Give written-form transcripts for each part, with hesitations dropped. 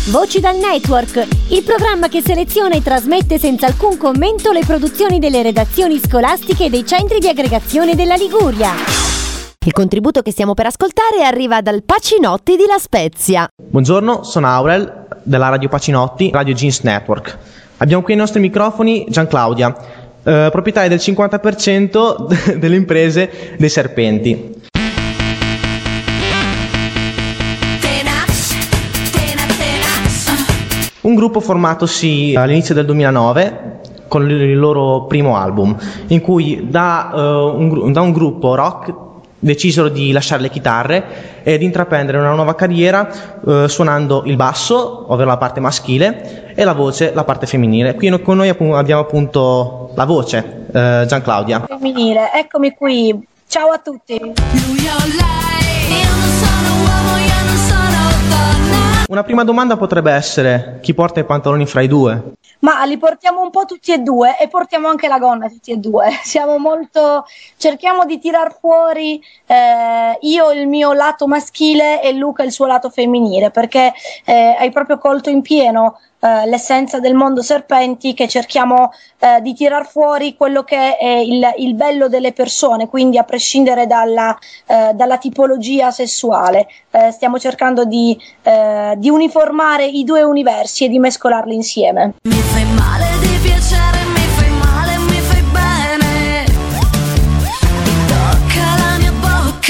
Voci dal Network, il programma che seleziona e trasmette senza alcun commento le produzioni delle redazioni scolastiche e dei centri di aggregazione della Liguria. Il contributo che stiamo per ascoltare arriva dal Pacinotti di La Spezia. Buongiorno, sono Aurel della Radio Pacinotti, Radio Jeans Network. Abbiamo qui ai nostri microfoni Gianclaudia, proprietaria del 50% delle imprese dei Serpenti. Un gruppo formatosi all'inizio del 2009 con il loro primo album, in cui da un gruppo rock decisero di lasciare le chitarre e di intraprendere una nuova carriera suonando il basso, ovvero la parte maschile, e la voce, la parte femminile. Qui con noi abbiamo appunto la voce, Gianclaudia. Femminile, eccomi qui. Ciao a tutti. Una prima domanda potrebbe essere: chi porta i pantaloni fra i due? Ma li portiamo un po' tutti e due e portiamo anche la gonna tutti e due. Cerchiamo di tirar fuori io il mio lato maschile e Luca il suo lato femminile, perché hai proprio colto in pieno l'essenza del mondo Serpenti, che cerchiamo di tirar fuori quello che è il bello delle persone, quindi a prescindere dalla tipologia sessuale. Stiamo cercando di uniformare i due universi e di mescolarli insieme. Mi fai male di piacere, mi fai male, mi fai bene, tocca la mia bocca.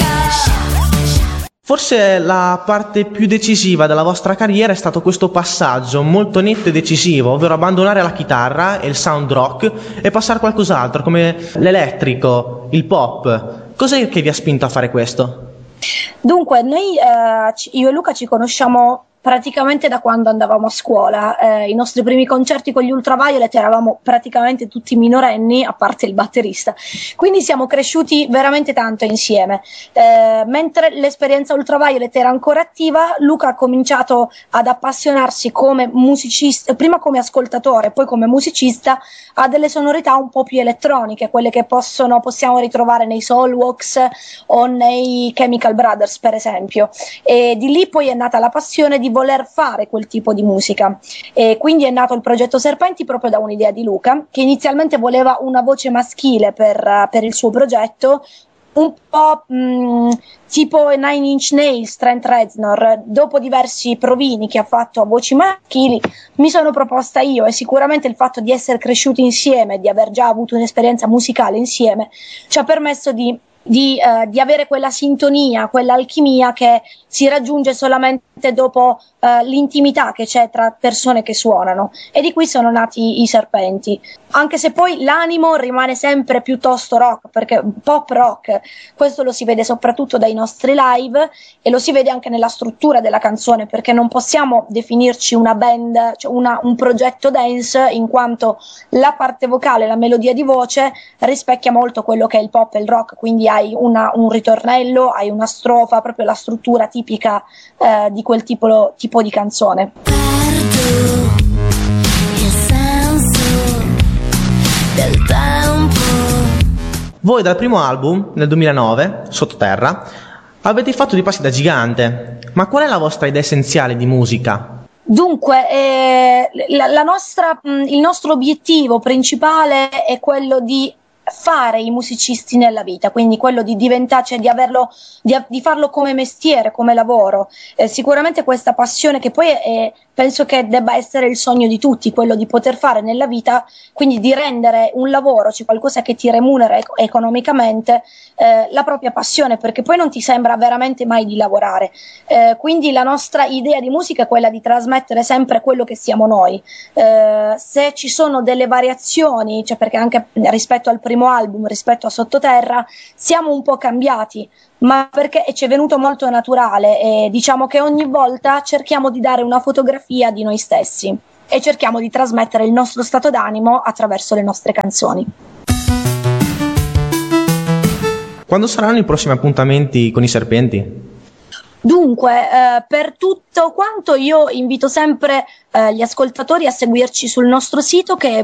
Forse la parte più decisiva della vostra carriera è stato questo passaggio molto netto e decisivo, ovvero abbandonare la chitarra e il sound rock e passare a qualcos'altro, come l'elettrico, il pop. Cos'è che vi ha spinto a fare questo? Dunque, noi, io e Luca ci conosciamo praticamente da quando andavamo a scuola. I nostri primi concerti con gli Ultraviolet eravamo praticamente tutti minorenni, a parte il batterista, quindi siamo cresciuti veramente tanto insieme. Mentre l'esperienza Ultraviolet era ancora attiva, Luca ha cominciato ad appassionarsi come musicista, prima come ascoltatore, poi come musicista, a delle sonorità un po' più elettroniche, quelle che possiamo ritrovare nei Soulwax o nei Chemical Brothers, per esempio. E di lì poi è nata la passione di voler fare quel tipo di musica, e quindi è nato il progetto Serpenti proprio da un'idea di Luca, che inizialmente voleva una voce maschile per il suo progetto, un po' tipo Nine Inch Nails, Trent Reznor. Dopo diversi provini che ha fatto a voci maschili, mi sono proposta io, e sicuramente il fatto di essere cresciuti insieme, di aver già avuto un'esperienza musicale insieme, ci ha permesso di avere quella sintonia, quell'alchimia che si raggiunge solamente dopo l'intimità che c'è tra persone che suonano, e di qui sono nati i Serpenti, anche se poi l'animo rimane sempre piuttosto rock, perché pop rock, questo lo si vede soprattutto dai nostri live e lo si vede anche nella struttura della canzone, perché non possiamo definirci una band, cioè un progetto dance, in quanto la parte vocale, la melodia di voce rispecchia molto quello che è il pop e il rock, quindi hai un ritornello, hai una strofa, proprio la struttura tipica di quel tipo di canzone. Perdo il senso del tempo. Voi dal primo album, nel 2009, Sottoterra, avete fatto dei passi da gigante, ma qual è la vostra idea essenziale di musica? Dunque, il nostro obiettivo principale è quello di fare i musicisti nella vita, quindi quello di diventare, di farlo come mestiere, come lavoro. Sicuramente questa passione, che poi penso che debba essere il sogno di tutti, quello di poter fare nella vita, quindi di rendere un lavoro, cioè qualcosa che ti remunera economicamente, la propria passione, perché poi non ti sembra veramente mai di lavorare. Quindi la nostra idea di musica è quella di trasmettere sempre quello che siamo noi. Se ci sono delle variazioni, cioè perché anche rispetto al primo album, rispetto a Sottoterra, siamo un po' cambiati, ma perché ci è venuto molto naturale, e diciamo che ogni volta cerchiamo di dare una fotografia di noi stessi e cerchiamo di trasmettere il nostro stato d'animo attraverso le nostre canzoni. Quando saranno i prossimi appuntamenti con i Serpenti? Dunque, per tutto quanto io invito sempre gli ascoltatori a seguirci sul nostro sito, che è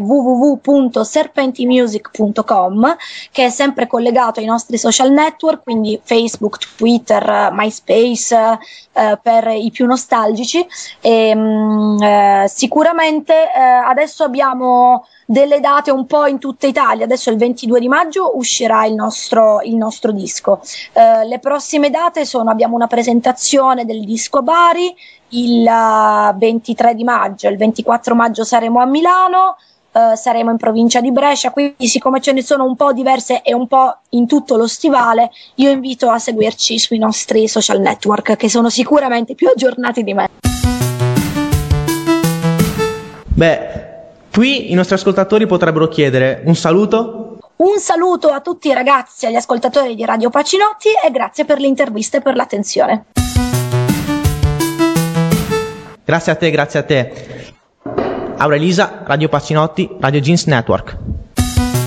www.serpentimusic.com, che è sempre collegato ai nostri social network, quindi Facebook, Twitter, MySpace, per i più nostalgici. E sicuramente adesso abbiamo delle date un po' in tutta Italia. Adesso il 22 di maggio uscirà il nostro disco. Le prossime date abbiamo una presentazione del disco a Bari il 23 di maggio, il 24 maggio saremo a Milano, saremo in provincia di Brescia, quindi siccome ce ne sono un po' diverse e un po' in tutto lo stivale, io invito a seguirci sui nostri social network, che sono sicuramente più aggiornati di me. Beh, qui i nostri ascoltatori potrebbero chiedere un saluto. Un saluto a tutti i ragazzi, agli ascoltatori di Radio Pacinotti, e grazie per l'intervista e per l'attenzione. Grazie a te. Aurelisa, Radio Pacinotti, Radio Jeans Network.